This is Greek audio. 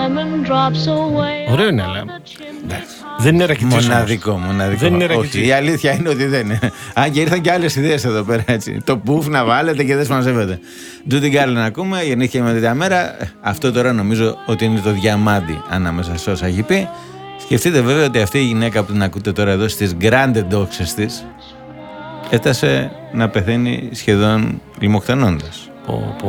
Ωραίο είναι, αλλά δεν είναι ρακιτζής. Μοναδικό. Δεν είναι Όχι, η αλήθεια είναι ότι δεν είναι. Αν και ήρθαν και άλλες ιδέες εδώ πέρα, έτσι. Το πουφ να βάλετε και δεν μαζεύετε. Judy Garland να ακούμε, γεννήθηκε με τέτοια μέρα. Αυτό τώρα νομίζω ότι είναι το διαμάντι ανάμεσα σε όσα έχει πει. Σκεφτείτε βέβαια ότι αυτή η γυναίκα που την ακούτε τώρα εδώ στις grande ντόξες της έφτασε να πεθαίνει σχεδόν λιμοκτανώντας.